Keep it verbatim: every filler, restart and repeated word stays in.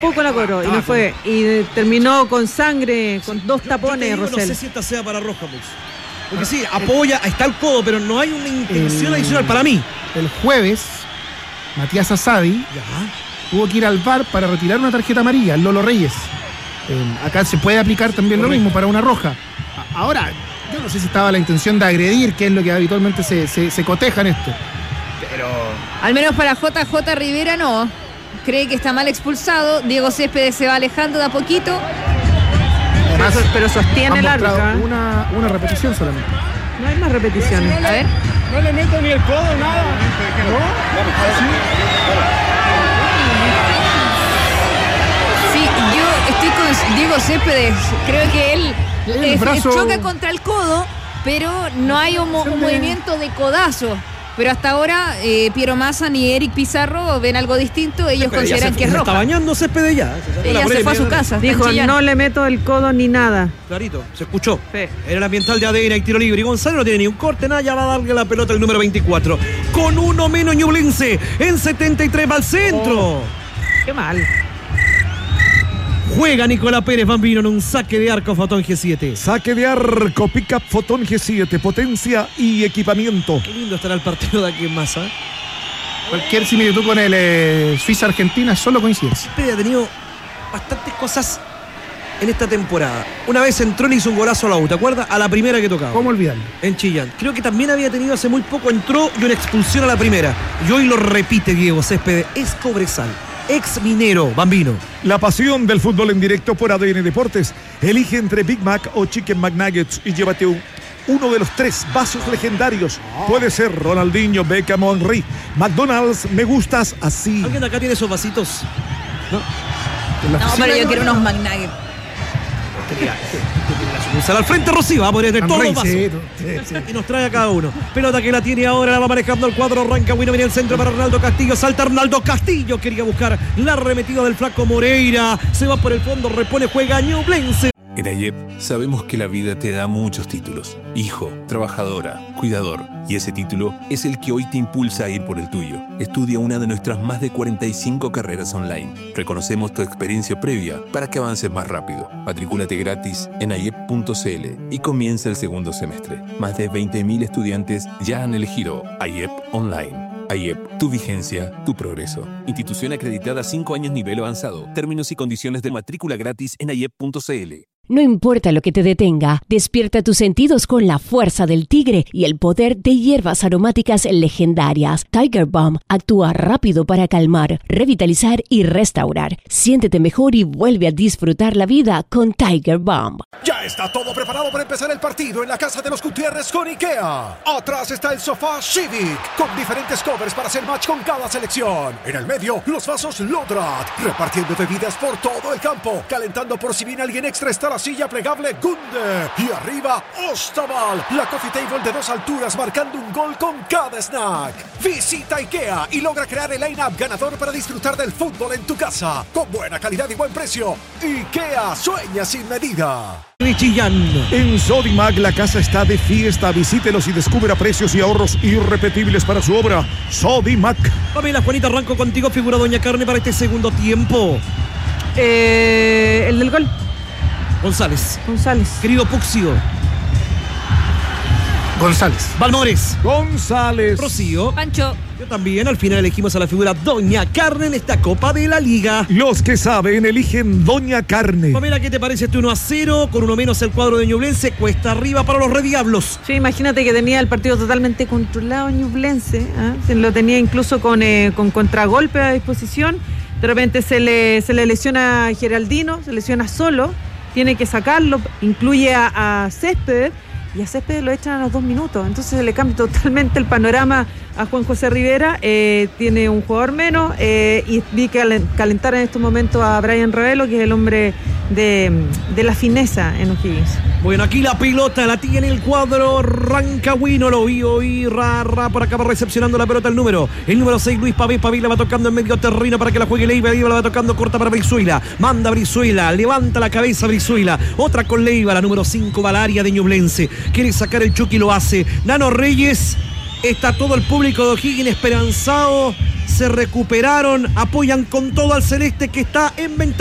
Poco la cobró y no fue. Y terminó con sangre, con dos tapones, yo, yo Rosell. No sé si esta sea para roja, pues. Porque sí, apoya, está el codo, pero no hay una intención el, adicional para mí. El jueves, Matías Asadi ya. tuvo que ir al V A R para retirar una tarjeta amarilla, el Lolo Reyes. Eh, acá se puede aplicar también Correcto. Lo mismo para una roja. Ahora, yo no sé si estaba la intención de agredir, que es lo que habitualmente se, se, se coteja en esto. Pero... Al menos para J J Rivera no. Cree que está mal expulsado. Diego Céspedes se va alejando de a poquito. Además, pero, pero sostiene el árbitro. Una, una repetición solamente. No hay más repeticiones. A ver. No le meto ni el codo, nada. ¿No? Sí, yo estoy con Diego Céspedes. Creo que él eh, brazo... choca contra el codo, pero no hay un, un movimiento de codazo. Pero hasta ahora, eh, Piero Massa ni Eric Pizarro ven algo distinto. Ellos Céspedes consideran se, que es roja. Está bañando Céspedes ya. Se Ella se fue a su casa. Dijo, no le meto el codo ni nada. Clarito, se escuchó. Sí. Era el ambiental de A D N y tiro libre. Y Gonzalo no tiene ni un corte, nada. Ya va a darle la pelota el número veinticuatro. Con uno menos Ñublense. En setenta y tres va al centro. Oh, qué mal. Juega Nicolás Pérez Bambino en un saque de arco Fotón G siete. Saque de arco, pick-up Fotón G siete, potencia y equipamiento. Qué lindo estará el partido de aquí en Massa. Cualquier similitud con el eh, Suiza-Argentina es solo coincidencia. Pérez ha tenido bastantes cosas en esta temporada. Una vez entró y le hizo un golazo a la U, ¿te acuerdas? A la primera que tocaba. ¿Cómo olvidarlo? En Chillán. Creo que también había tenido hace muy poco, entró y una expulsión a la primera. Y hoy lo repite Diego Céspedes. Es Cobresal. Ex minero, Bambino. La pasión del fútbol en directo por A D N Deportes. Elige entre Big Mac o Chicken McNuggets y llévate un, uno de los tres vasos legendarios. Puede ser Ronaldinho, Beckham o Henry. McDonald's, me gustas así. ¿Alguien de acá tiene esos vasitos? No, no pero yo quiero unos McNuggets. Sale al frente Rocío, va a poner de todos los vasos. Sí, sí. Y nos trae a cada uno. Pelota que la tiene ahora, la va manejando el cuadro. Arranca Wino, viene el centro para Ronaldo Castillo. Salta Ronaldo Castillo. Quería buscar la arremetida del flaco Moreira. Se va por el fondo, repone, juega Ñublense. En A Y E P sabemos que la vida te da muchos títulos. Hijo, trabajadora, cuidador. Y ese título es el que hoy te impulsa a ir por el tuyo. Estudia una de nuestras más de cuarenta y cinco carreras online. Reconocemos tu experiencia previa para que avances más rápido. Matricúlate gratis en a y e p punto c l y comienza el segundo semestre. Más de veinte mil estudiantes ya han elegido A Y E P Online. A Y E P, tu vigencia, tu progreso. Institución acreditada cinco años nivel avanzado. Términos y condiciones de matrícula gratis en a y e p punto c l. No importa lo que te detenga, despierta tus sentidos con la fuerza del tigre y el poder de hierbas aromáticas legendarias. Tiger Balm actúa rápido para calmar, revitalizar y restaurar. Siéntete mejor y vuelve a disfrutar la vida con Tiger Balm. Ya está todo preparado para empezar el partido en la casa de los Gutiérrez con IKEA. Atrás está el sofá Civic con diferentes covers para hacer match con cada selección. En el medio, los vasos Lodrat, repartiendo bebidas por todo el campo, calentando por si viene alguien extra está la silla plegable Gunde. Y arriba, Ostaval, la coffee table de dos alturas marcando un gol con cada snack. Visita IKEA y logra crear el line-up ganador para disfrutar del fútbol en tu casa. Con buena calidad y buen precio. IKEA, sueña sin medida. En Sodimac la casa está de fiesta. Visítelos y descubra precios y ahorros irrepetibles para su obra. Sodimac. Pamela, Juanita, arranco contigo. Figura Doña Carne para este segundo tiempo. Eh, el del gol. González. González. Querido Puxio. González. Balmores. González. Rocío. Pancho. Yo también. Al final elegimos a la figura Doña Carne en esta Copa de la Liga. Los que saben eligen Doña Carne. Pamela, ¿qué te parece este uno a cero? Con uno menos el cuadro de Ñublense. Cuesta arriba para los Rediablos. Sí, imagínate que tenía el partido totalmente controlado Ñublense. ¿eh? Se lo tenía incluso con, eh, con contragolpe a disposición. De repente se le, se le lesiona a Geraldino, se lesiona solo. Tiene que sacarlo, incluye a, a Céspedes, y a Céspedes lo echan a los dos minutos. Entonces se le cambia totalmente el panorama a Juan José Rivera. Eh, tiene un jugador menos eh, y vi que calentar en estos momentos a Brian Ravelo, que es el hombre de, de la fineza en O'Higgins. Bueno, aquí la pelota la tiene el cuadro Rancagüino, lo vi hoy, ra, ra, por acá va recepcionando la pelota el número, el número seis, Luis Pavé, Pavé la va tocando en medio terreno para que la juegue Leiva, Leiva la va tocando corta para Brizuela, manda Brizuela, levanta la cabeza Brizuela, otra con Leiva, la número cinco va al área de Ñublense, quiere sacar el Chucky, lo hace, Nano Reyes, está todo el público de O'Higgins esperanzado, se recuperaron, apoyan con todo al celeste que está en ventaja.